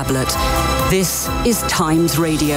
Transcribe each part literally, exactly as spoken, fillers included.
Tablet. This is Times Radio.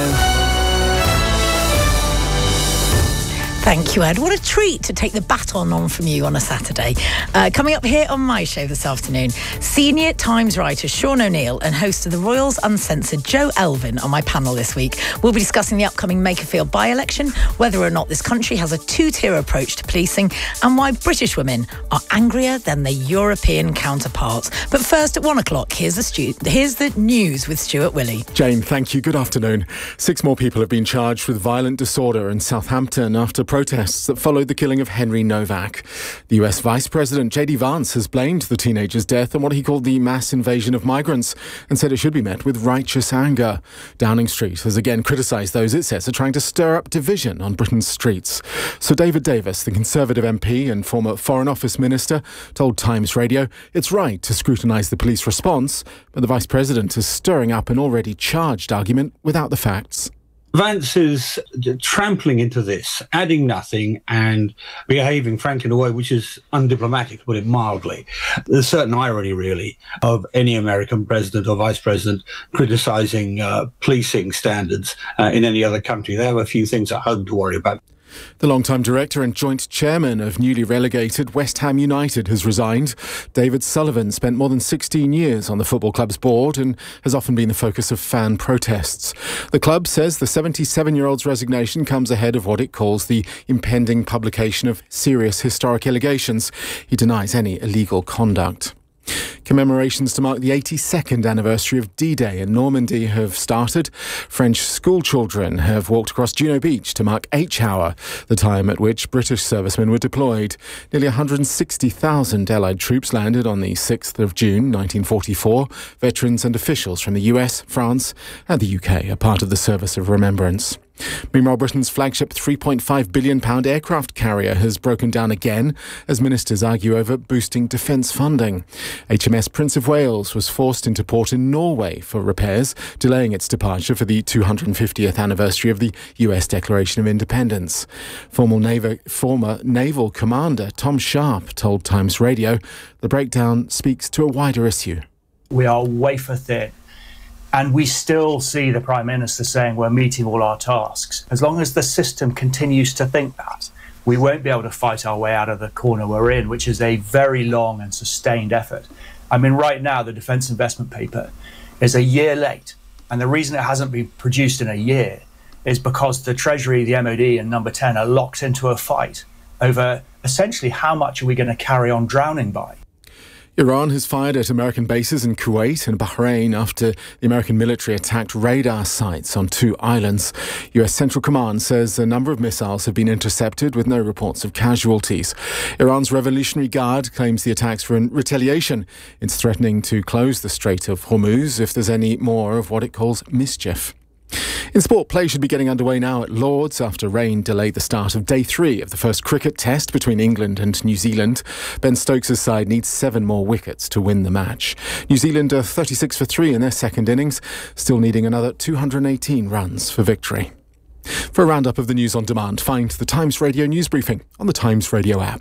Thank you, Ed. What a treat to take the baton on from you on a Saturday. Uh, coming up here on my show this afternoon, senior Times writer Sean O'Neill and host of the Royals Uncensored Joe Elvin on my panel this week. We'll be discussing the upcoming Makerfield by-election, whether or not this country has a two-tier approach to policing, and why British women are angrier than their European counterparts. But first, at one o'clock, here's the, stu- here's the news with Stuart Willey. Jane, thank you. Good afternoon. Six more people have been charged with violent disorder in Southampton after protests that followed the killing of Henry Novak. The U S Vice President J D Vance has blamed the teenager's death on what he called the mass invasion of migrants and said it should be met with righteous anger. Downing Street has again criticised those it says are trying to stir up division on Britain's streets. Sir David Davis, the Conservative M P and former Foreign Office Minister, told Times Radio it's right to scrutinise the police response, but the Vice President is stirring up an already charged argument without the facts. Vance is trampling into this, adding nothing and behaving, frankly, in a way which is undiplomatic, to put it mildly. There's a certain irony, really, of any American president or vice president criticising uh, policing standards uh, in any other country. They have a few things at home to worry about. The long-time director and joint chairman of newly relegated West Ham United has resigned. David Sullivan spent more than sixteen years on the football club's board and has often been the focus of fan protests. The club says the seventy-seven-year-old's resignation comes ahead of what it calls the impending publication of serious historic allegations. He denies any illegal conduct. Commemorations to mark the eighty-second anniversary of D-Day in Normandy have started. French school children have walked across Juno Beach to mark H Hour, the time at which British servicemen were deployed. Nearly one hundred sixty thousand Allied troops landed on the sixth of June nineteen forty-four. Veterans and officials from the U S, France and the U K are part of the service of remembrance. Meanwhile, Britain's flagship three point five billion pounds aircraft carrier has broken down again as ministers argue over boosting defence funding. H M S Prince of Wales was forced into port in Norway for repairs, delaying its departure for the two hundred fiftieth anniversary of the U S Declaration of Independence. Former naval, former naval commander Tom Sharp told Times Radio the breakdown speaks to a wider issue. We are wafer thin. And we still see the Prime Minister saying we're meeting all our tasks. As long as the system continues to think that, we won't be able to fight our way out of the corner we're in, which is a very long and sustained effort. I mean, right now, the Defence Investment Paper is a year late. And the reason it hasn't been produced in a year is because the Treasury, the M O D and Number ten are locked into a fight over essentially how much are we going to carry on drowning by. Iran has fired at American bases in Kuwait and Bahrain after the American military attacked radar sites on two islands. U S Central Command says a number of missiles have been intercepted with no reports of casualties. Iran's Revolutionary Guard claims the attacks were in retaliation. It's threatening to close the Strait of Hormuz if there's any more of what it calls mischief. In sport, play should be getting underway now at Lords after rain delayed the start of day three of the first cricket test between England and New Zealand. Ben Stokes' side needs seven more wickets to win the match. New Zealand are thirty-six for three in their second innings, still needing another two hundred eighteen runs for victory. For a roundup of the news on demand, find the Times Radio news briefing on the Times Radio app.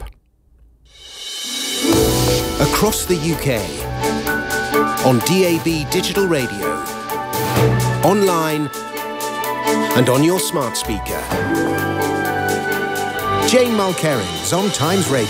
Across the U K, on D A B digital radio, online and on your smart speaker. Jane Mulkerins on Times Radio.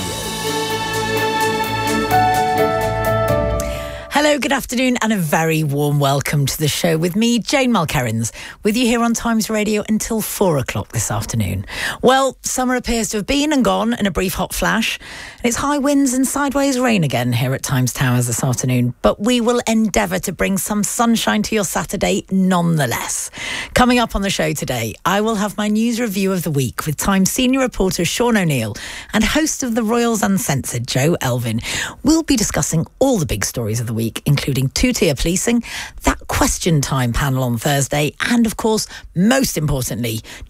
Hello, good afternoon and a very warm welcome to the show with me, Jane Mulkerins, with you here on Times Radio until four o'clock this afternoon. Well, summer appears to have been and gone in a brief hot flash. And it's high winds and sideways rain again here at Times Towers this afternoon, but we will endeavour to bring some sunshine to your Saturday nonetheless. Coming up on the show today, I will have my news review of the week with Times senior reporter Sean O'Neill and host of the Royals Uncensored, Joe Elvin. We'll be discussing all the big stories of the week, including two-tier policing, that question time panel on Thursday, and of course, most importantly,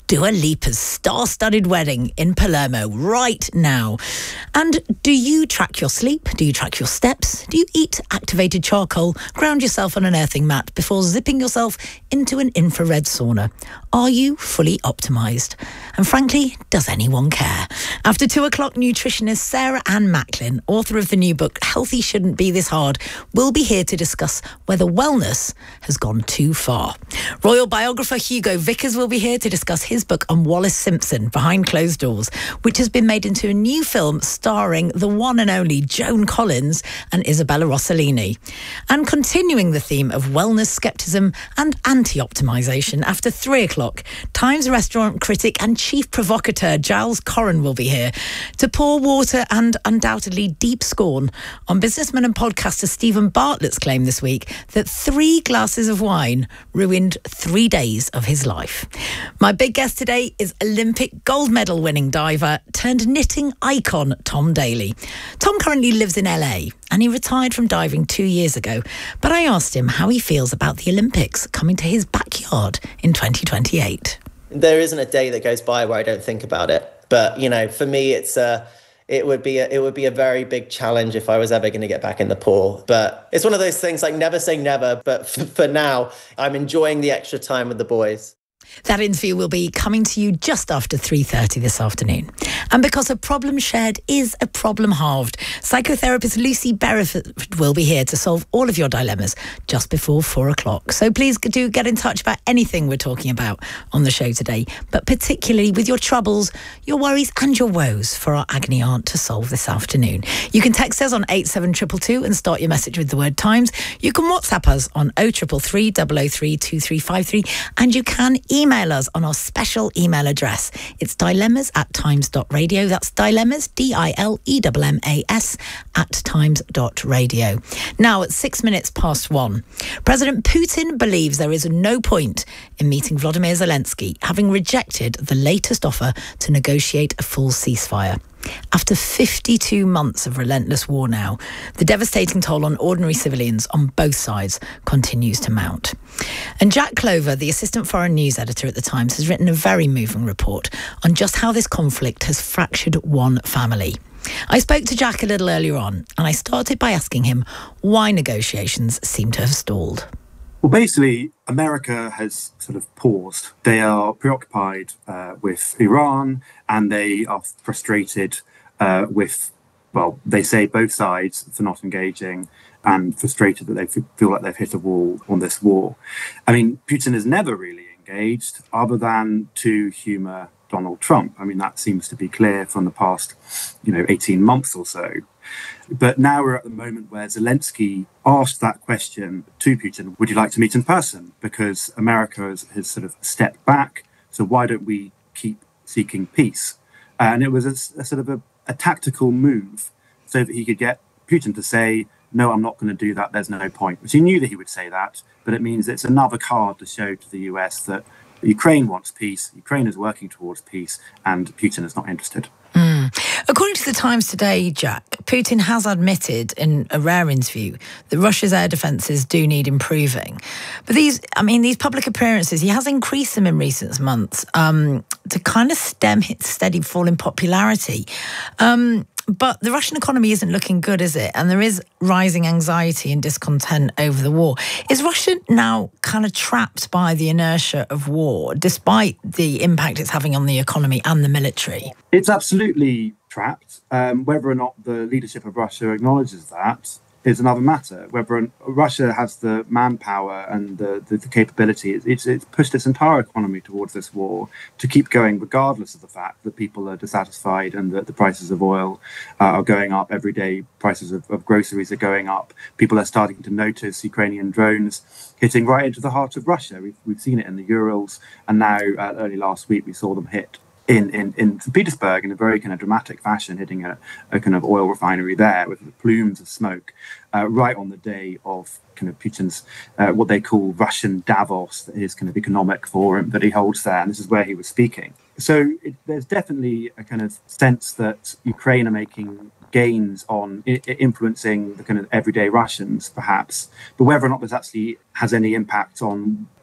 Dua Lipa's star-studded wedding in Palermo right now. And do you track your sleep? Do you track your steps? Do you eat activated charcoal, ground yourself on an earthing mat before zipping yourself into an infrared sauna? Are you fully optimised? And frankly, does anyone care? After two o'clock, nutritionist Sarah Ann Macklin, author of the new book Healthy Shouldn't Be This Hard, will be here to discuss whether wellness has gone too far. Royal biographer Hugo Vickers will be here to discuss his book on Wallace Simpson, Behind Closed Doors, which has been made into a new film starring the one and only Joan Collins and Isabella Rossellini. And continuing the theme of wellness scepticism and anti-optimisation, after three o'clock, Times restaurant critic and chief provocateur Giles Corran will be here to pour water and undoubtedly deep scorn on businessman and podcaster Stephen Bartlett's claim this week that three glasses of wine ruined three days of his life. My big guest today is Olympic gold medal winning diver turned knitting icon Tom Daley. Tom currently lives in L A and he retired from diving two years ago, but I asked him how he feels about the Olympics coming to his backyard in twenty twenty-eight. There isn't a day that goes by where I don't think about it. But, you know, for me, it's a, it would be a, it would be a very big challenge if I was ever going to get back in the pool. But it's one of those things, like, never say never. But f- for now, I'm enjoying the extra time with the boys. That interview will be coming to you just after three thirty this afternoon. And because a problem shared is a problem halved, psychotherapist Lucy Berriford will be here to solve all of your dilemmas just before four o'clock. So please do get in touch about anything we're talking about on the show today, but particularly with your troubles, your worries and your woes for our agony aunt to solve this afternoon. You can text us on eight seven two two two and start your message with the word Times. You can WhatsApp us on oh three three three, double oh three, two three five three, and you can email us on our special email address. It's dilemmas at times dot radio. That's dilemmas, D I L E M M A S, at times dot radio. Now, at six minutes past one, President Putin believes there is no point in meeting Volodymyr Zelensky, having rejected the latest offer to negotiate a full ceasefire. After fifty-two months of relentless war now, the devastating toll on ordinary civilians on both sides continues to mount. And Jack Clover, the assistant foreign news editor at The Times, has written a very moving report on just how this conflict has fractured one family. I spoke to Jack a little earlier on, and I started by asking him why negotiations seem to have stalled. Well, basically, America has sort of paused. They are preoccupied uh, with Iran, and they are frustrated uh, with, well, they say both sides for not engaging, and frustrated that they feel like they've hit a wall on this war. I mean, Putin has never really engaged, other than to humour Donald Trump. I mean, that seems to be clear from the past, you know, eighteen months or so. But now we're at the moment where Zelensky asked that question to Putin, would you like to meet in person? Because America has, has sort of stepped back. So why don't we keep seeking peace? And it was a, a sort of a, a tactical move so that he could get Putin to say, no, I'm not going to do that. There's no point. Which he knew that he would say that, but it means it's another card to show to the U S that Ukraine wants peace, Ukraine is working towards peace, and Putin is not interested. Mm. According to the Times today, Jack, Putin has admitted in a rare interview that Russia's air defences do need improving. But these, I mean, these public appearances, he has increased them in recent months um, to kind of stem his steady fall in popularity. Um, But the Russian economy isn't looking good, is it? And there is rising anxiety and discontent over the war. Is Russia now kind of trapped by the inertia of war, despite the impact it's having on the economy and the military? It's absolutely trapped. Um, whether or not the leadership of Russia acknowledges that is another matter. Whether Russia has the manpower and the, the, the capability, it's, it's pushed its entire economy towards this war to keep going, regardless of the fact that people are dissatisfied and that the prices of oil uh, are going up every day. Prices of, of groceries are going up. People are starting to notice Ukrainian drones hitting right into the heart of Russia. We've, we've seen it in the Urals, and now uh, early last week we saw them hit in, in, in Saint Petersburg in a very kind of dramatic fashion, hitting a, a kind of oil refinery there with plumes of smoke uh, right on the day of kind of Putin's, uh, what they call Russian Davos, his kind of economic forum that he holds there. And this is where he was speaking. So it, there's definitely a kind of sense that Ukraine are making gains on I- influencing the kind of everyday Russians, perhaps. But whether or not this actually has any impact on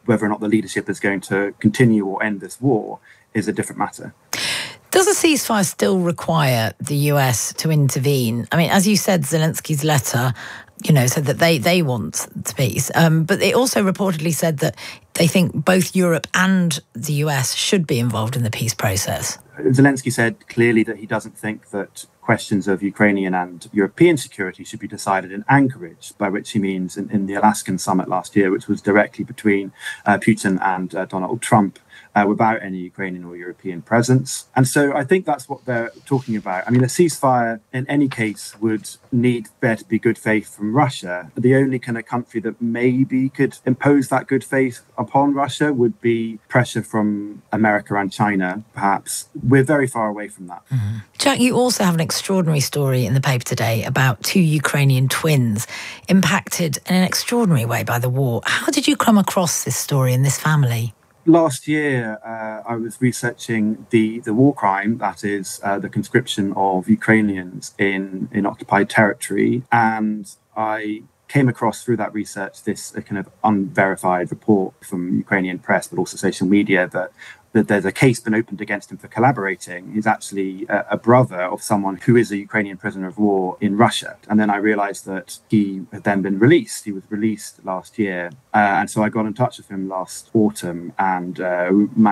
whether or not the leadership is going to continue or end this war is a different matter. Does a ceasefire still require the U S to intervene? I mean, as you said, Zelensky's letter, you know, said that they, they want the peace. Um, but it also reportedly said that they think both Europe and the U S should be involved in the peace process. Zelensky said clearly that he doesn't think that questions of Ukrainian and European security should be decided in Anchorage, by which he means in, in the Alaskan summit last year, which was directly between uh, Putin and uh, Donald Trump, uh, without any Ukrainian or European presence. And so I think that's what they're talking about. I mean, a ceasefire in any case would need there to be good faith from Russia. The only kind of country that maybe could impose that good faith upon Russia would be pressure from America and China, perhaps. We're very far away from that. Mm-hmm. Jack, you also have an extraordinary story in the paper today about two Ukrainian twins impacted in an extraordinary way by the war. How did you come across this story in this family? Last year, uh, I was researching the, the war crime, that is uh, the conscription of Ukrainians in, in occupied territory. And I came across through that research this uh, kind of unverified report from Ukrainian press, but also social media, that that there's a case been opened against him for collaborating. He's actually a, a brother of someone who is a Ukrainian prisoner of war in Russia. And then I realized that he had then been released. He was released last year. Uh, and so I got in touch with him last autumn and uh,